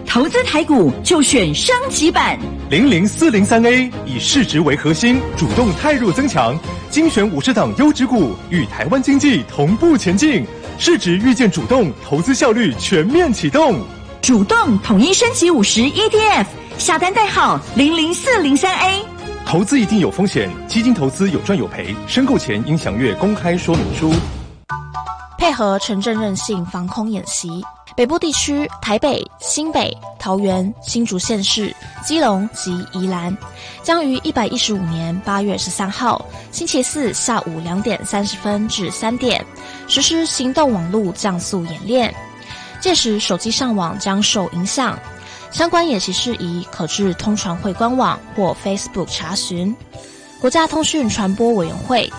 投资台股就选升级版 00403A， 以市值为核心，主动汰弱增强，精选50档优质股，与台湾经济同步前进。市值遇见主动，投资效率全面启动。 主动统一升级50 ETF， 下单代号00403A。 投资一定有风险，基金投资有赚有赔，申购前应详阅公开说明书。 配合城镇韧性防空演习，北部地区台北、新北、桃园、新竹县市、基隆及宜兰将于115年8月13号星期四下午2点30分至3点实施行动网络降速演练，届时手机上网将受影响，相关演习事宜可至通传会官网或 Facebook 查询。国家通讯传播委员会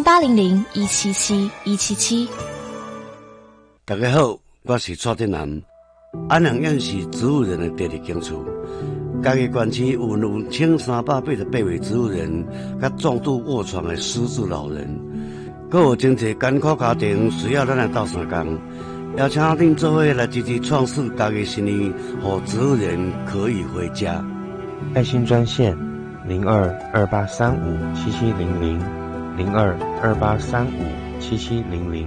0800177177。 大家好，我是蔡振南。安阳县是植物人的第二警处，家己县市有1388位植物人，甲重度卧床的失智老人，还有真侪艰苦家庭需要咱来斗相共，邀请恁做伙来积极创设家己生意，让植物人可以回家。 爱心专线0228357700，0228357700。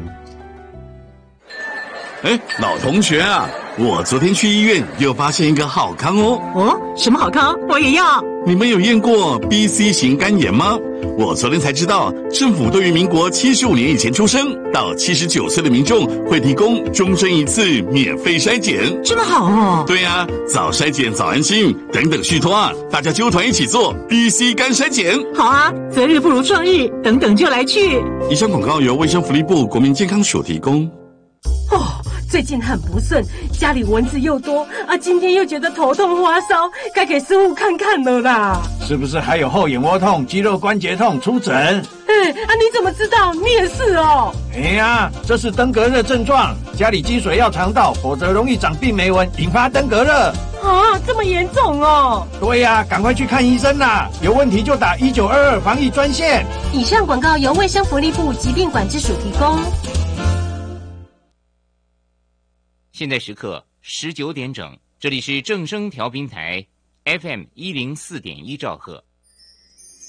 老同学啊，我昨天去医院又发现一个好康哦。 哦，什么好康？我也要。 你们有验过 BC 型肝炎吗？我昨天才知道，政府对于民国75年以前出生到79岁的民众会提供终身一次免费筛检。 这么好哦。 对啊，早筛检早安心，等等续托啊，大家揪团一起做 BC 肝筛检。 好啊，择日不如撞日，等等就来去。 以上广告由卫生福利部国民健康署提供。 最近很不顺，家里蚊子又多啊，今天又觉得头痛发烧，该给师傅看看了啦。 是不是还有后眼窝痛、肌肉关节痛？出诊。 你怎么知道？你也是哦。 这是登革热症状，家里积水要肠道，否则容易长病媒蚊，引发登革热。 啊，这么严重哦。 对呀，赶快去看医生啦，有问题就打1922防疫专线。 以上广告由卫生福利部疾病管制署提供。 现在时刻19点整，这里是正声调频台 FM104.1兆赫。